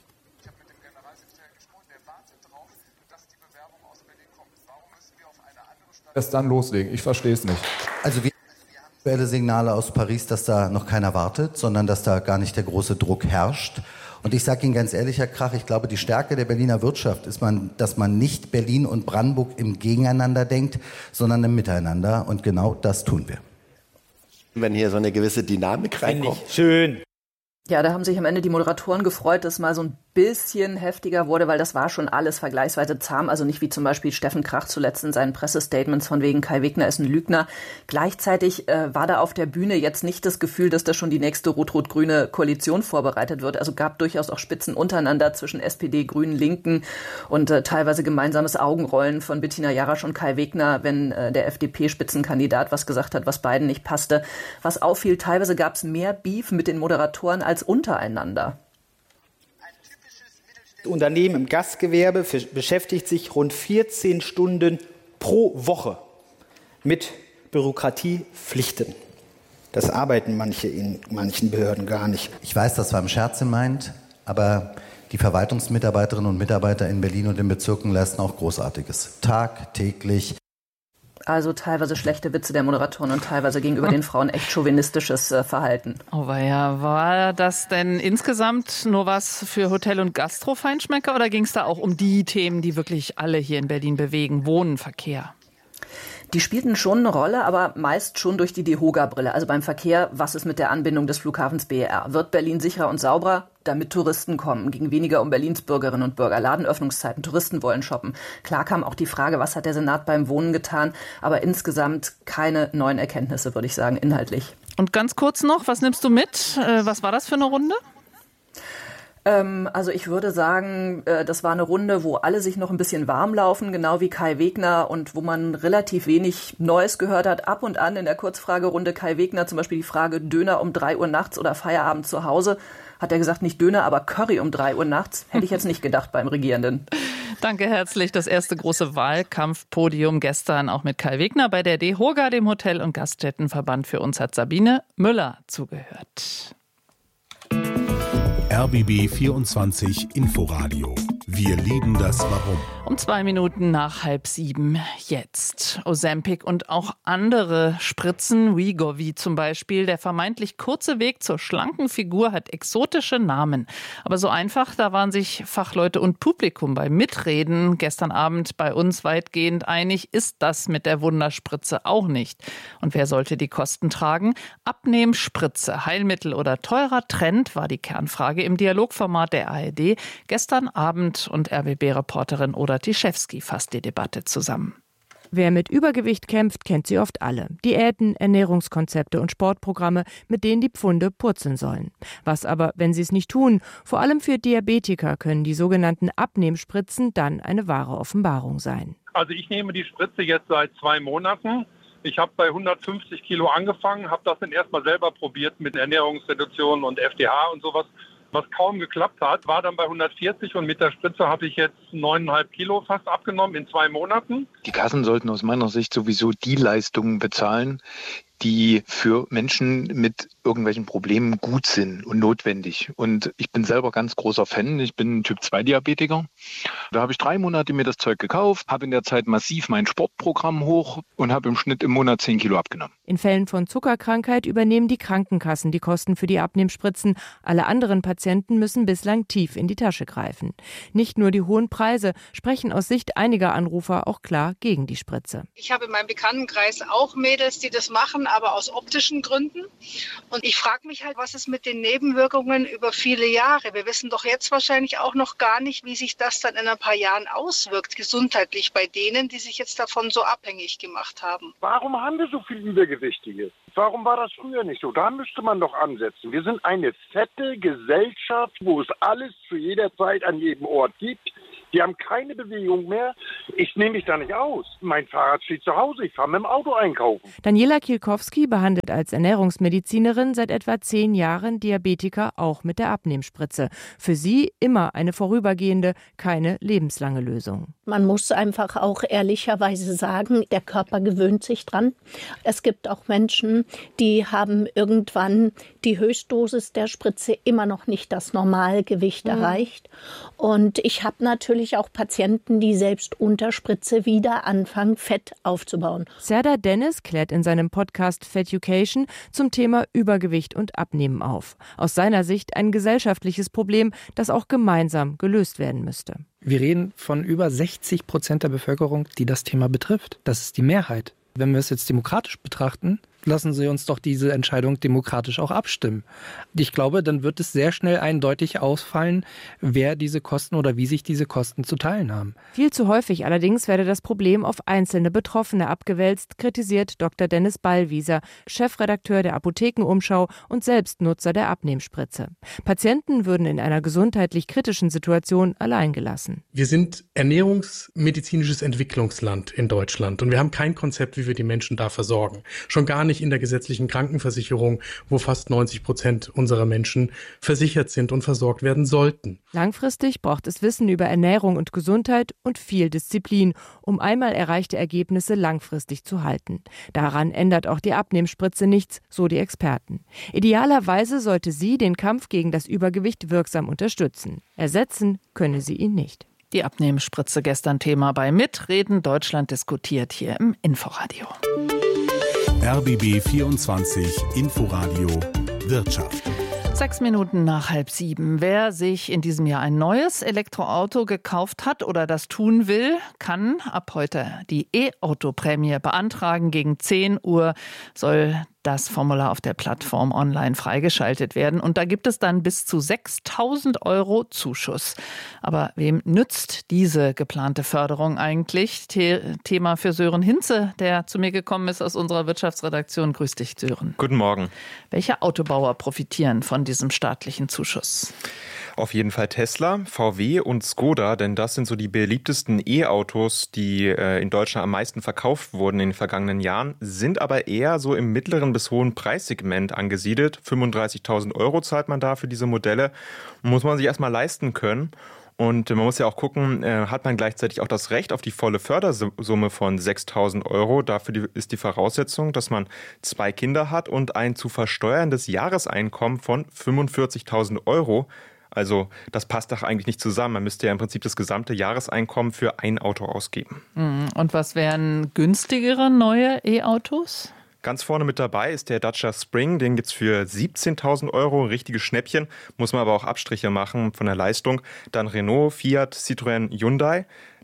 Erst dann loslegen. Ich verstehe es nicht. Also Signale aus Paris, dass da noch keiner wartet, sondern dass da gar nicht der große Druck herrscht. Und ich sage Ihnen ganz ehrlich, Herr Krach, ich glaube, die Stärke der Berliner Wirtschaft ist, dass man nicht Berlin und Brandenburg im Gegeneinander denkt, sondern im Miteinander. Und genau das tun wir. Wenn hier so eine gewisse Dynamik reinkommt. Schön. Ja, da haben sich am Ende die Moderatoren gefreut, dass es mal so ein bisschen heftiger wurde, weil das war schon alles vergleichsweise zahm. Also nicht wie zum Beispiel Steffen Krach zuletzt in seinen Pressestatements von wegen Kai Wegner ist ein Lügner. Gleichzeitig war da auf der Bühne jetzt nicht das Gefühl, dass da schon die nächste rot-rot-grüne Koalition vorbereitet wird. Also gab durchaus auch Spitzen untereinander zwischen SPD, Grünen, Linken und teilweise gemeinsames Augenrollen von Bettina Jarasch und Kai Wegner, wenn der FDP-Spitzenkandidat was gesagt hat, was beiden nicht passte. Was auffiel, teilweise gab es mehr Beef mit den Moderatoren als untereinander. Unternehmen im Gastgewerbe beschäftigt sich rund 14 Stunden pro Woche mit Bürokratiepflichten. Das arbeiten manche in manchen Behörden gar nicht. Ich weiß, das war im Scherz gemeint, aber die Verwaltungsmitarbeiterinnen und Mitarbeiter in Berlin und den Bezirken leisten auch Großartiges. Tagtäglich. Also teilweise schlechte Witze der Moderatoren und teilweise gegenüber den Frauen echt chauvinistisches Verhalten. Oh weia, war das denn insgesamt nur was für Hotel- und Gastro-Feinschmecker oder ging es da auch um die Themen, die wirklich alle hier in Berlin bewegen, Wohnen, Verkehr? Die spielten schon eine Rolle, aber meist schon durch die DEHOGA-Brille. Also beim Verkehr, was ist mit der Anbindung des Flughafens BER? Wird Berlin sicherer und sauberer, damit Touristen kommen? Ging weniger um Berlins Bürgerinnen und Bürger. Ladenöffnungszeiten, Touristen wollen shoppen. Klar kam auch die Frage, was hat der Senat beim Wohnen getan? Aber insgesamt keine neuen Erkenntnisse, würde ich sagen, inhaltlich. Und ganz kurz noch, was nimmst du mit? Was war das für eine Runde? Also ich würde sagen, das war eine Runde, wo alle sich noch ein bisschen warm laufen, genau wie Kai Wegner und wo man relativ wenig Neues gehört hat. Ab und an in der Kurzfragerunde Kai Wegner zum Beispiel die Frage Döner um 3 Uhr nachts oder Feierabend zu Hause. Hat er gesagt, nicht Döner, aber Curry um 3 Uhr nachts. Hätte ich jetzt nicht gedacht beim Regierenden. Danke herzlich. Das erste große Wahlkampfpodium gestern auch mit Kai Wegner bei der DEHOGA, dem Hotel- und Gaststättenverband. Für uns hat Sabine Müller zugehört. RBB 24 Inforadio. Wir lieben das Warum. Um 2 Minuten nach 6:30 jetzt. Ozempic und auch andere Spritzen, Wegovy zum Beispiel. Der vermeintlich kurze Weg zur schlanken Figur hat exotische Namen. Aber so einfach, da waren sich Fachleute und Publikum beim Mitreden gestern Abend bei uns weitgehend einig, ist das mit der Wunderspritze auch nicht. Und wer sollte die Kosten tragen? Abnehmspritze, Heilmittel oder teurer Trend war die Kernfrage im Dialogformat der ARD. Gestern Abend und RBB-Reporterin Oda Tischewski fasst die Debatte zusammen. Wer mit Übergewicht kämpft, kennt sie oft alle. Diäten, Ernährungskonzepte und Sportprogramme, mit denen die Pfunde purzeln sollen. Was aber, wenn sie es nicht tun? Vor allem für Diabetiker können die sogenannten Abnehmspritzen dann eine wahre Offenbarung sein. Also ich nehme die Spritze jetzt seit 2 Monaten. Ich habe bei 150 Kilo angefangen, habe das dann erstmal selber probiert mit Ernährungsreduktion und FDH und sowas, was kaum geklappt hat. War dann bei 140 und mit der Spritze habe ich jetzt 9,5 Kilo fast abgenommen in 2 Monaten. Die Kassen sollten aus meiner Sicht sowieso die Leistungen bezahlen, die für Menschen mit irgendwelchen Problemen gut sind und notwendig. Und ich bin selber ganz großer Fan. Ich bin Typ-2-Diabetiker. Da habe ich 3 Monate mir das Zeug gekauft, habe in der Zeit massiv mein Sportprogramm hoch und habe im Schnitt im Monat 10 Kilo abgenommen. In Fällen von Zuckerkrankheit übernehmen die Krankenkassen die Kosten für die Abnehmspritzen. Alle anderen Patienten müssen bislang tief in die Tasche greifen. Nicht nur die hohen Preise sprechen aus Sicht einiger Anrufer auch klar gegen die Spritze. Ich habe in meinem Bekanntenkreis auch Mädels, die das machen, aber aus optischen Gründen. Und ich frage mich halt, was ist mit den Nebenwirkungen über viele Jahre? Wir wissen doch jetzt wahrscheinlich auch noch gar nicht, wie sich das dann in ein paar Jahren auswirkt, gesundheitlich bei denen, die sich jetzt davon so abhängig gemacht haben. Warum haben wir so viel Übergewichtige? Warum war das früher nicht so? Da müsste man doch ansetzen. Wir sind eine fette Gesellschaft, wo es alles zu jeder Zeit an jedem Ort gibt. Die haben keine Bewegung mehr. Ich nehme mich da nicht aus. Mein Fahrrad steht zu Hause. Ich fahre mit dem Auto einkaufen. Daniela Kielkowski behandelt als Ernährungsmedizinerin seit etwa 10 Jahren Diabetiker auch mit der Abnehmspritze. Für sie immer eine vorübergehende, keine lebenslange Lösung. Man muss einfach auch ehrlicherweise sagen, der Körper gewöhnt sich dran. Es gibt auch Menschen, die haben irgendwann die Höchstdosis der Spritze immer noch nicht das Normalgewicht erreicht. Und ich habe natürlich auch Patienten, die selbst unter Spritze wieder anfangen, Fett aufzubauen. Serdar Dennis klärt in seinem Podcast Feducation zum Thema Übergewicht und Abnehmen auf. Aus seiner Sicht ein gesellschaftliches Problem, das auch gemeinsam gelöst werden müsste. Wir reden von über 60% der Bevölkerung, die das Thema betrifft. Das ist die Mehrheit. Wenn wir es jetzt demokratisch betrachten, lassen Sie uns doch diese Entscheidung demokratisch auch abstimmen. Ich glaube, dann wird es sehr schnell eindeutig ausfallen, wer diese Kosten oder wie sich diese Kosten zu teilen haben. Viel zu häufig allerdings werde das Problem auf einzelne Betroffene abgewälzt, kritisiert Dr. Dennis Ballwieser, Chefredakteur der Apothekenumschau und Selbstnutzer der Abnehmspritze. Patienten würden in einer gesundheitlich kritischen Situation allein gelassen. Wir sind ernährungsmedizinisches Entwicklungsland in Deutschland und wir haben kein Konzept, wie wir die Menschen da versorgen. Schon gar nicht in der gesetzlichen Krankenversicherung, wo fast 90% unserer Menschen versichert sind und versorgt werden sollten. Langfristig braucht es Wissen über Ernährung und Gesundheit und viel Disziplin, um einmal erreichte Ergebnisse langfristig zu halten. Daran ändert auch die Abnehmspritze nichts, so die Experten. Idealerweise sollte sie den Kampf gegen das Übergewicht wirksam unterstützen. Ersetzen könne sie ihn nicht. Die Abnehmspritze gestern Thema bei Mitreden Deutschland diskutiert hier im Inforadio. RBB 24 Inforadio Wirtschaft. 6 Minuten nach 6:30. Wer sich in diesem Jahr ein neues Elektroauto gekauft hat oder das tun will, kann ab heute die E-Auto-Prämie beantragen. Gegen 10 Uhr soll das Formular auf der Plattform online freigeschaltet werden. Und da gibt es dann bis zu 6.000 € Zuschuss. Aber wem nützt diese geplante Förderung eigentlich? Thema für Sören Hinze, der zu mir gekommen ist aus unserer Wirtschaftsredaktion. Grüß dich, Sören. Guten Morgen. Welche Autobauer profitieren von diesem staatlichen Zuschuss? Auf jeden Fall Tesla, VW und Skoda, denn das sind so die beliebtesten E-Autos, die in Deutschland am meisten verkauft wurden in den vergangenen Jahren, sind aber eher so im mittleren bis hohen Preissegment angesiedelt. 35.000 € zahlt man da für diese Modelle. Muss man sich erstmal leisten können. Und man muss ja auch gucken, hat man gleichzeitig auch das Recht auf die volle Fördersumme von 6.000 €. Dafür ist die Voraussetzung, dass man 2 Kinder hat und ein zu versteuerndes Jahreseinkommen von 45.000 €. Also das passt doch eigentlich nicht zusammen. Man müsste ja im Prinzip das gesamte Jahreseinkommen für ein Auto ausgeben. Und was wären günstigere neue E-Autos? Ganz vorne mit dabei ist der Dacia Spring, den gibt's für 17.000 €, ein richtiges Schnäppchen, muss man aber auch Abstriche machen von der Leistung. Dann Renault, Fiat, Citroën, Hyundai.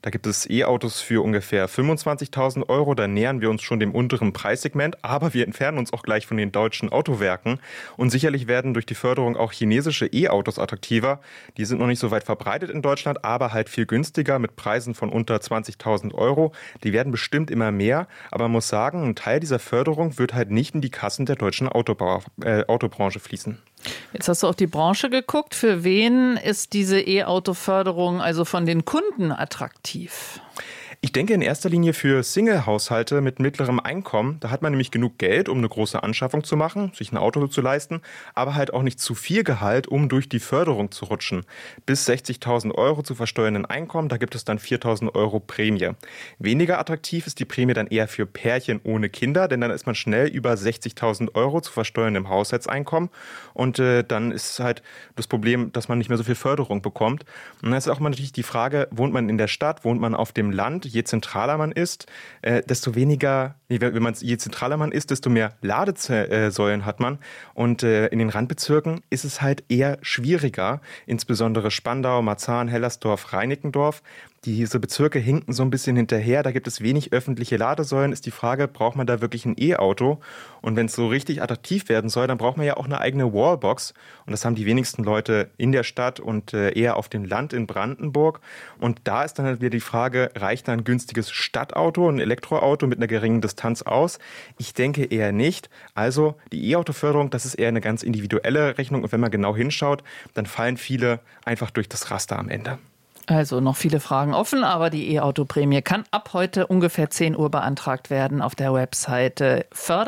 Da gibt es E-Autos für ungefähr 25.000 Euro. Da nähern wir uns schon dem unteren Preissegment. Aber wir entfernen uns auch gleich von den deutschen Autowerken. Und sicherlich werden durch die Förderung auch chinesische E-Autos attraktiver. Die sind noch nicht so weit verbreitet in Deutschland, aber halt viel günstiger mit Preisen von unter 20.000 Euro. Die werden bestimmt immer mehr. Aber man muss sagen, ein Teil dieser Förderung wird halt nicht in die Kassen der deutschen Autobranche fließen. Jetzt hast du auf die Branche geguckt. Für wen ist diese E-Auto-Förderung also von den Kunden attraktiv? Ich denke in erster Linie für Single-Haushalte mit mittlerem Einkommen. Da hat man nämlich genug Geld, um eine große Anschaffung zu machen, sich ein Auto zu leisten, aber halt auch nicht zu viel Gehalt, um durch die Förderung zu rutschen. Bis 60.000 Euro zu versteuernden Einkommen, da gibt es dann 4.000 Euro Prämie. Weniger attraktiv ist die Prämie dann eher für Pärchen ohne Kinder, denn dann ist man schnell über 60.000 Euro zu versteuerndem Haushaltseinkommen. Und dann ist halt das Problem, dass man nicht mehr so viel Förderung bekommt. Und dann ist auch mal natürlich die Frage, wohnt man in der Stadt, wohnt man auf dem Land? Je zentraler man ist, desto weniger, je zentraler man ist, desto mehr Ladesäulen hat man. Und in den Randbezirken ist es halt eher schwieriger, insbesondere Spandau, Marzahn, Hellersdorf, Reinickendorf. Diese Bezirke hinken so ein bisschen hinterher, da gibt es wenig öffentliche Ladesäulen. Ist die Frage, braucht man da wirklich ein E-Auto? Und wenn es so richtig attraktiv werden soll, dann braucht man ja auch eine eigene Wallbox. Und das haben die wenigsten Leute in der Stadt und eher auf dem Land in Brandenburg. Und da ist dann halt wieder die Frage, reicht ein günstiges Stadtauto, ein Elektroauto mit einer geringen Distanz aus? Ich denke eher nicht. Also die E-Auto-Förderung, das ist eher eine ganz individuelle Rechnung. Und wenn man genau hinschaut, dann fallen viele einfach durch das Raster am Ende. Also noch viele Fragen offen, aber die E-Auto-Prämie kann ab heute ungefähr 10 Uhr beantragt werden auf der Webseite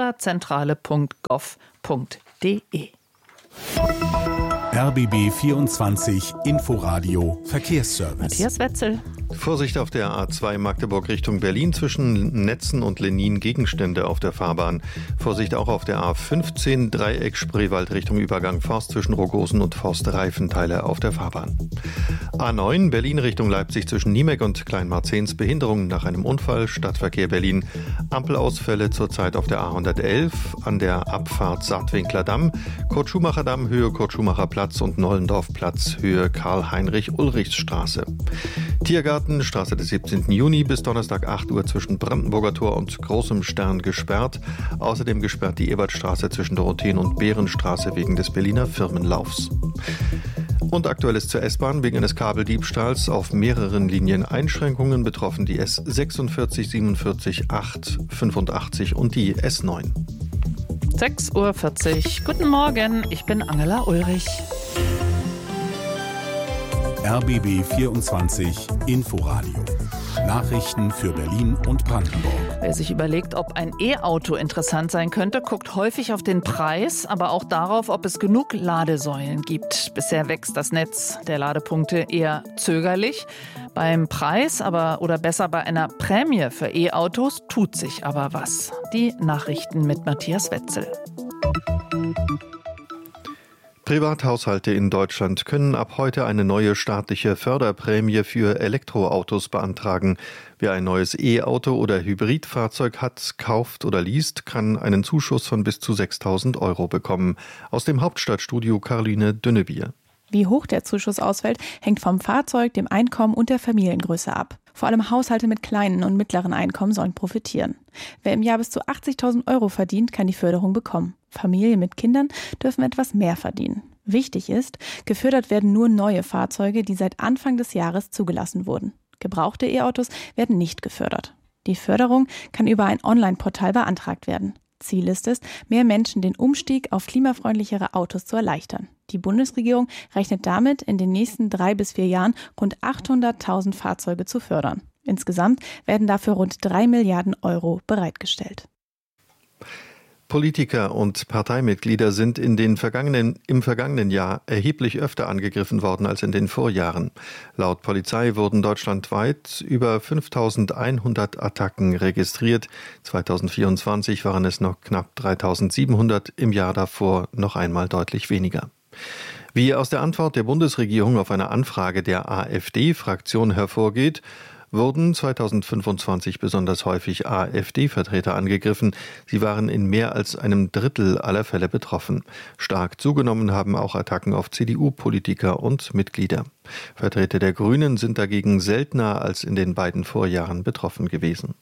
förderzentrale.gov.de. RBB 24 Inforadio Verkehrsservice. Matthias Wetzel. Vorsicht auf der A2 Magdeburg Richtung Berlin zwischen Netzen und Lenin Gegenstände auf der Fahrbahn. Vorsicht auch auf der A15 Dreieck Spreewald Richtung Übergang Forst zwischen Rogosen und Forst Reifenteile auf der Fahrbahn. A9 Berlin Richtung Leipzig zwischen Niemek und Kleinmarzens Behinderungen nach einem Unfall. Stadtverkehr Berlin. Ampelausfälle zurzeit auf der A111 an der Abfahrt Saatwinkler Damm, Kurt-Schumacher Damm Höhe Kurt-Schumacher Platz und Nollendorf-Platz Höhe Karl-Heinrich-Ulrichs-Straße. Tiergarten, Straße des 17. Juni bis Donnerstag 8 Uhr zwischen Brandenburger Tor und Großem Stern gesperrt. Außerdem gesperrt die Ebertstraße zwischen Dorotheen und Behrenstraße wegen des Berliner Firmenlaufs. Und aktuelles zur S-Bahn wegen eines Kabeldiebstahls auf mehreren Linien Einschränkungen betroffen die S46, 47, 8, 85 und die S9. 6.40 Uhr. Guten Morgen, ich bin Angela Ulrich. RBB 24 Inforadio. Nachrichten für Berlin und Brandenburg. Wer sich überlegt, ob ein E-Auto interessant sein könnte, guckt häufig auf den Preis, aber auch darauf, ob es genug Ladesäulen gibt. Bisher wächst das Netz der Ladepunkte eher zögerlich. Beim Preis oder besser bei einer Prämie für E-Autos tut sich aber was. Die Nachrichten mit Matthias Wetzel. Privathaushalte in Deutschland können ab heute eine neue staatliche Förderprämie für Elektroautos beantragen. Wer ein neues E-Auto oder Hybridfahrzeug hat, kauft oder liest, kann einen Zuschuss von bis zu 6.000 Euro bekommen. Aus dem Hauptstadtstudio Caroline Dünnebier. Wie hoch der Zuschuss ausfällt, hängt vom Fahrzeug, dem Einkommen und der Familiengröße ab. Vor allem Haushalte mit kleinen und mittleren Einkommen sollen profitieren. Wer im Jahr bis zu 80.000 Euro verdient, kann die Förderung bekommen. Familien mit Kindern dürfen etwas mehr verdienen. Wichtig ist, gefördert werden nur neue Fahrzeuge, die seit Anfang des Jahres zugelassen wurden. Gebrauchte E-Autos werden nicht gefördert. Die Förderung kann über ein Online-Portal beantragt werden. Ziel ist es, mehr Menschen den Umstieg auf klimafreundlichere Autos zu erleichtern. Die Bundesregierung rechnet damit, in den nächsten 3 bis 4 Jahren rund 800.000 Fahrzeuge zu fördern. Insgesamt werden dafür rund 3 Milliarden Euro bereitgestellt. Politiker und Parteimitglieder sind im vergangenen Jahr erheblich öfter angegriffen worden als in den Vorjahren. Laut Polizei wurden deutschlandweit über 5.100 Attacken registriert. 2024 waren es noch knapp 3.700, im Jahr davor noch einmal deutlich weniger. Wie aus der Antwort der Bundesregierung auf eine Anfrage der AfD-Fraktion hervorgeht, wurden 2025 besonders häufig AfD-Vertreter angegriffen. Sie waren in mehr als einem Drittel aller Fälle betroffen. Stark zugenommen haben auch Attacken auf CDU-Politiker und Mitglieder. Vertreter der Grünen sind dagegen seltener als in den beiden Vorjahren betroffen gewesen.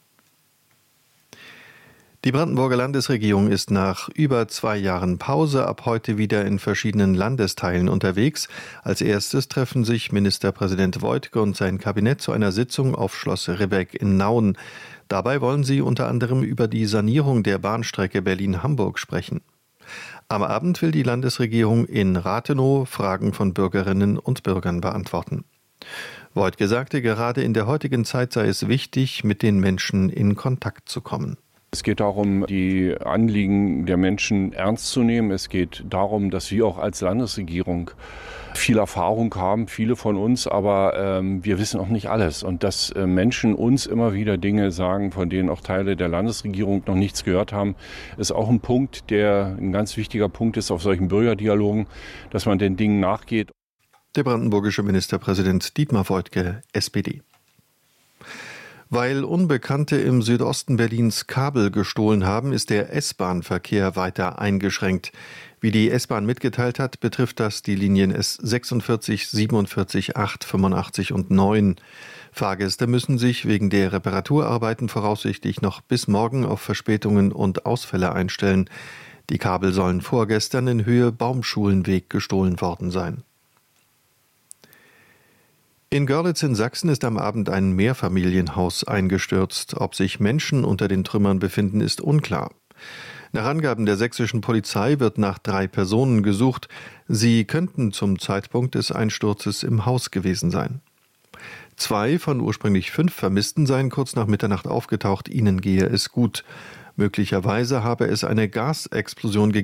Die Brandenburger Landesregierung ist nach über 2 Jahren Pause ab heute wieder in verschiedenen Landesteilen unterwegs. Als erstes treffen sich Ministerpräsident Woidke und sein Kabinett zu einer Sitzung auf Schloss Ribbeck in Nauen. Dabei wollen sie unter anderem über die Sanierung der Bahnstrecke Berlin-Hamburg sprechen. Am Abend will die Landesregierung in Rathenow Fragen von Bürgerinnen und Bürgern beantworten. Woidke sagte, gerade in der heutigen Zeit sei es wichtig, mit den Menschen in Kontakt zu kommen. Es geht darum, die Anliegen der Menschen ernst zu nehmen. Es geht darum, dass wir auch als Landesregierung viel Erfahrung haben, viele von uns, aber wir wissen auch nicht alles. Und dass Menschen uns immer wieder Dinge sagen, von denen auch Teile der Landesregierung noch nichts gehört haben, ist auch ein Punkt, der ein ganz wichtiger Punkt ist auf solchen Bürgerdialogen, dass man den Dingen nachgeht. Der brandenburgische Ministerpräsident Dietmar Woidke, SPD. Weil Unbekannte im Südosten Berlins Kabel gestohlen haben, ist der S-Bahn-Verkehr weiter eingeschränkt. Wie die S-Bahn mitgeteilt hat, betrifft das die Linien S46, 47, 8, 85 und 9. Fahrgäste müssen sich wegen der Reparaturarbeiten voraussichtlich noch bis morgen auf Verspätungen und Ausfälle einstellen. Die Kabel sollen vorgestern in Höhe Baumschulenweg gestohlen worden sein. In Görlitz in Sachsen ist am Abend ein Mehrfamilienhaus eingestürzt. Ob sich Menschen unter den Trümmern befinden, ist unklar. Nach Angaben der sächsischen Polizei wird nach 3 Personen gesucht. Sie könnten zum Zeitpunkt des Einsturzes im Haus gewesen sein. 2 von ursprünglich 5 Vermissten seien kurz nach Mitternacht aufgetaucht. Ihnen gehe es gut. Möglicherweise habe es eine Gasexplosion gegeben.